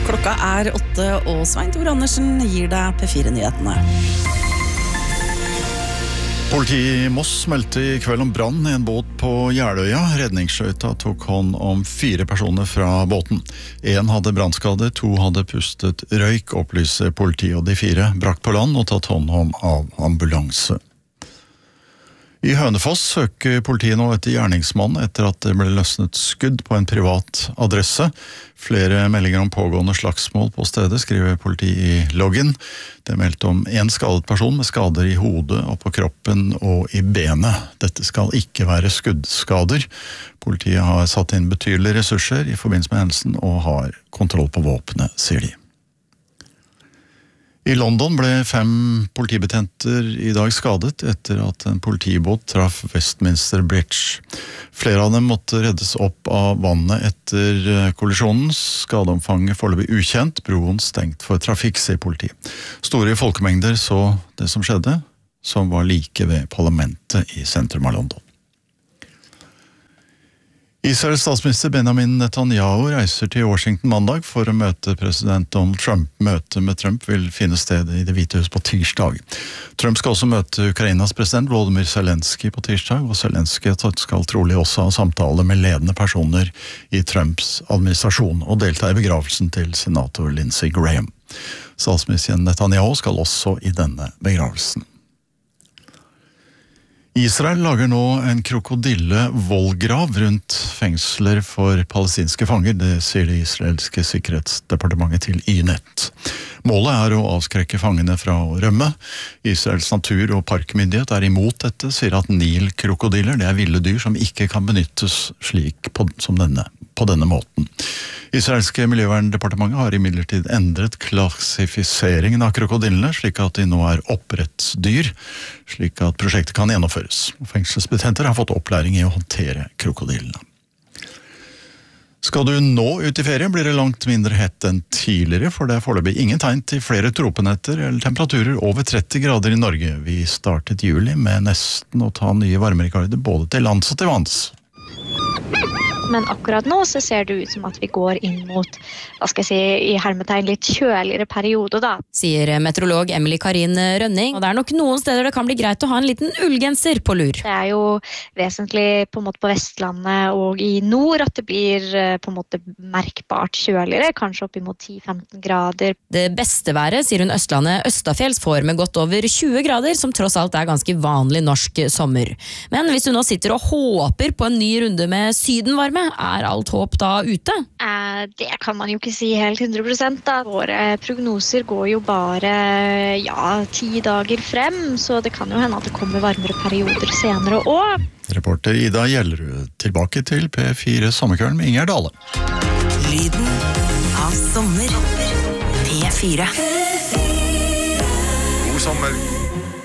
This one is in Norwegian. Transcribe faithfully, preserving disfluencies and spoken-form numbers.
Klokka er åtte, og Svein Tore Andersen gir deg P fire-nyhetene. Politiet i Moss meldte i kveld om brann i en båt på Jeløya. Redningsskøyta tok hånd om fire personer fra båten. En hadde brannskade, to hadde pustet røyk, opplyser politiet, og de fire brakk på land og tatt hånd om av ambulanse. I Hønefoss søker politiet nå etter gjerningsmann etter at det ble løsnet skudd på en privat adresse. Flere meldinger om pågående slagsmål på stedet, skriver politiet i loggen. Det er meldt om en skadet person med skader i hodet og på kroppen og i benet. Dette skal ikke være skuddskader. Politiet har satt inn betydelige ressurser i forbindelse med hendelsen og har kontroll på våpenet, sier de. I London ble fem politibetjenter i dag skadet etter at en politibåt traff Westminster Bridge. Flere av dem måtte reddes opp av vannet etter kollisjonen. Skadeomfanget foreløpig ukjent, broen stengt for trafikk, sier politiet. Store folkemengder så det som skjedde, som var like ved parlamentet i sentrum av London. Israels statsminister Benjamin Netanyahu reiser til Washington mandag for å møte president Donald Trump. Møtet med Trump vil finne sted i Det hvite hus på tirsdag. Trump skal også møte Ukrainas president Volodymyr Zelensky på tirsdag, og Zelensky skal trolig også ha samtale med ledende personer i Trumps administrasjon og delta i begravelsen til senator Lindsey Graham. Statsminister Netanyahu skal også i denne begravelsen. Israel lager nå en krokodille-vollgrav rundt fengsler for palestinske fanger, det sier det israelske sikkerhetsdepartementet til Ynet. Målet er å avskrekke fangene fra å rømme. Israels natur- og parkmyndighet er imot dette, sier at Nil-krokodiller, det er ville dyr som ikke kan benyttes slik på, som denne, på denne måten. Israelske miljøverndepartementet har imidlertid endret klassifiseringen av krokodillene, slik at de nå er oppdrettsdyr, slik at prosjektet kan gjennomføres. Fengselsbetjenter har fått opplæring i å håndtere krokodillene. Skal du nå ut i ferie, blir det langt mindre hett enn tidligere, for det er foreløpig ingen tegn til flere tropenetter eller temperaturer over tretti grader i Norge. Vi startet juli med nesten å ta nye varmerekorder både til lands og til vanns. Men akkurat nå så ser det ut som at vi går inn mot, hva skal jeg si, i hermetegn litt kjøligere periode da. Sier meteorolog Emily Karin Rønning, og det er nok noen steder det kan bli greit å ha en liten ullgenser på lur. Det er jo vesentlig på en måte på Vestlandet og i nord at det blir på en måte merkbart kjøligere, kanskje opp imot ti til femten grader. Det beste været, sier hun Østlandet Østafjells får med godt over tjue grader, som tross alt er ganske vanlig norsk sommer. Men hvis du nå sitter og håper på en ny runde med sydenvarme, er alt håp da ute? Eh, det kan man jo ikke si helt hundre prosent da. Våre prognoser går jo bare ja, ti dager frem, så det kan jo hende at det kommer varmere perioder senere også. Reporter Ida Gjellerud, tilbake til P fire Sommerkvelden med Inger Dale. Lyden av sommer. P fire. God sommer.